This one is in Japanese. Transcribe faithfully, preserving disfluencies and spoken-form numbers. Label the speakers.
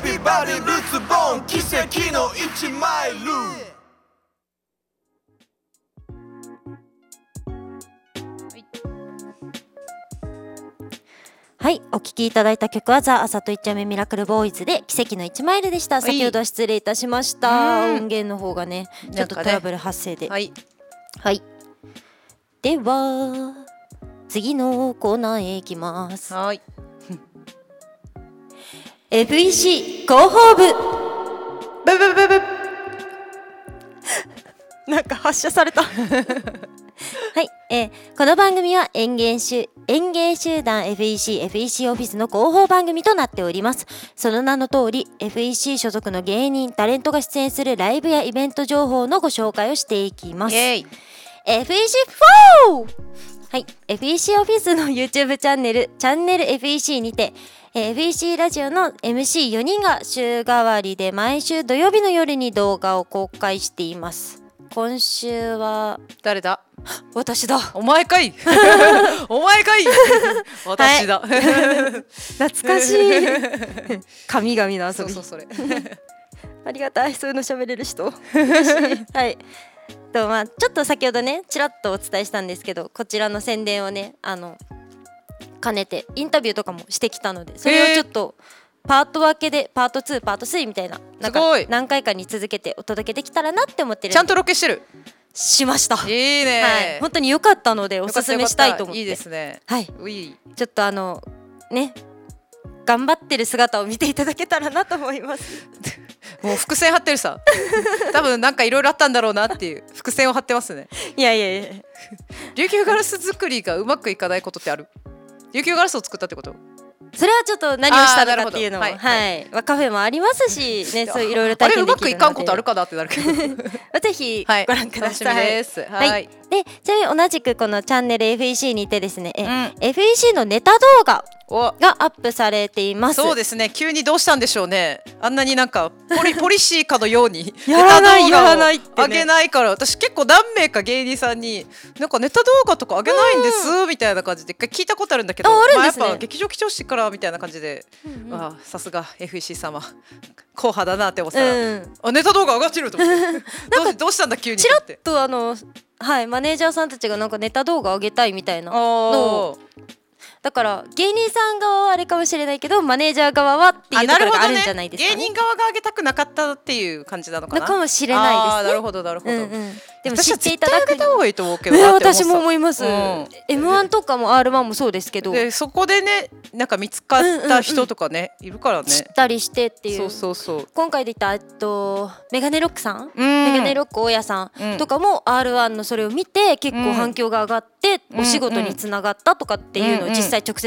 Speaker 1: Everybody ルツボン奇跡のいちマイル。
Speaker 2: はい、お聴きいただいた曲はザ・あさといっちゃめミラクルボーイズで奇跡のいちマイルでした。先ほどは失礼いたしました。音源の方がねちょっとトラブル発生で、
Speaker 3: はい、
Speaker 2: はい、では次のコーナーへ行きます。
Speaker 3: はい
Speaker 2: エフイーシー 広報部
Speaker 3: ブブブブ
Speaker 2: なんか発射されたはい、えー、この番組は園芸集園芸集団 エフイーシー、エフイーシー オフィスの広報番組となっております。その名の通り エフイーシー 所属の芸人タレントが出演するライブやイベント情報のご紹介をしていきます。 エフイーシー フォー はい、エフイーシー オフィスの YouTube チャンネルチャンネル エフイーシー にてエフイーシー ラジオの エムシーよにんが週替わりで毎週土曜日の夜に動画を公開しています。今週は
Speaker 3: 誰だ？
Speaker 2: 私だ。
Speaker 3: お前かいお前かい私だ、はい、
Speaker 2: 懐かしい神々の遊び。
Speaker 3: そうそうそれ
Speaker 2: ありがたい、そういうの喋れる人はいと、まあ、ちょっと先ほどねちらっとお伝えしたんですけど、こちらの宣伝をねあの兼ねてインタビューとかもしてきたので、それをちょっとパート分けでパートツーパートスリーみたいな、なんか何回かに続けてお届けできたらなって思ってるんで。
Speaker 3: ちゃんとロケしてる？し
Speaker 2: ました。
Speaker 3: いいね、
Speaker 2: はい、本当に良かったのでおすすめしたいと思って。
Speaker 3: いいですね。
Speaker 2: はい、ちょっとあのね頑張ってる姿を見ていただけたらなと思います
Speaker 3: もう伏線張ってるさ多分なんかいろいろあったんだろうなっていう伏線を張ってますね。
Speaker 2: いやいやいや
Speaker 3: 琉球ガラス作りがうまくいかないことってある？琉球ガラスを作ったってこと？
Speaker 2: それはちょっと何をしたのかっていうのも、はいはい、カフェもありますしね、そういろいろ体験できるので。あれうまくいかんことあるかなってなるけどぜひご覧ください。
Speaker 3: 楽しみです。
Speaker 2: はい、はい、でちなみに同じくこのチャンネル エフイーシー にてですね、うん、エフイーシー のネタ動画がアップされています。
Speaker 3: そうですね、急にどうしたんでしょうね。あんなになんかポリ、ポリシーかのように
Speaker 2: やらないやらないってね、
Speaker 3: 上げないから、私結構何名か芸人さんになんかネタ動画とか上げないんですみたいな感じで一回聞いたことあるんだけど、
Speaker 2: ああるんですね、
Speaker 3: まあ、やっぱ劇場来てほしいからみたいな感じで、さすが エフイーシー 様硬派だなって思ってたら、うん、あネタ動画上がってると思ってどうどうしたんだ急に
Speaker 2: チラッとあのはいマネージャーさんたちがなんかネタ動画上げたいみたいなのを、だから芸人さん側はあれかもしれないけどマネージャー側はっていうところがあるんじゃないですかね。
Speaker 3: 芸人側が上げたくなかったっていう感じなのかな
Speaker 2: かもしれないですね。
Speaker 3: なるほどなるほど、うんうん、
Speaker 2: でも知っていただく
Speaker 3: 私は絶対上げた方がいいと思うけどなって思った。
Speaker 2: 私も思います、うん、エムワン とかも アールワン もそうですけど、
Speaker 3: でそこでねなんか見つかった人とかね、うんうんうん、いるからね、
Speaker 2: 知ったりしてっていう。
Speaker 3: そうそうそう、
Speaker 2: 今回で言った、えっと、メガネロックさん、うん、メガネロック大家さんとかも アールワン のそれを見て結構反響が上がって、うん、お仕事につながったとかっていうのを実際直接